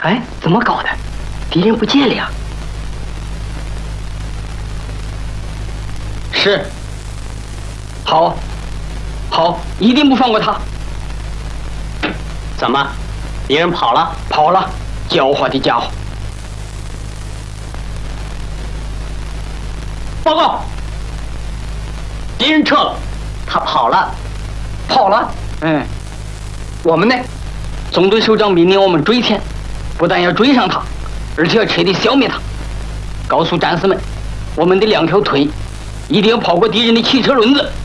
哎，怎么搞的？敌人不见了呀？是。好，好，一定不放过他。 怎么，敌人跑了？ 跑了，狡猾的家伙！报告， 敌人撤了，他跑了， 跑了。嗯，我们呢？总队首长命令我们追前，不但要追上他，而且要彻底消灭他。告诉战士们，我们的2条腿一定要跑过敌人的汽车轮子。